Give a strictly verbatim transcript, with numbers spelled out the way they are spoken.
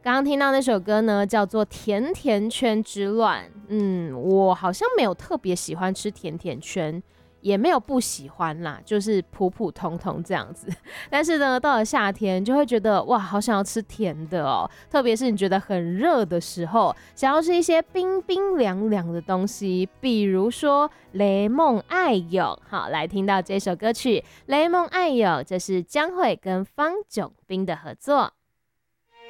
刚刚听到那首歌呢，叫做《甜甜圈之乱》。嗯，我好像没有特别喜欢吃甜甜圈，也没有不喜欢啦，就是普普通通这样子。但是呢，到了夏天就会觉得哇，好想要吃甜的哦。特别是你觉得很热的时候，想要吃一些冰冰凉凉的东西，比如说雷梦爱友。好，来听到这首歌曲《雷梦爱友》，这是江蕙跟方炯斌的合作。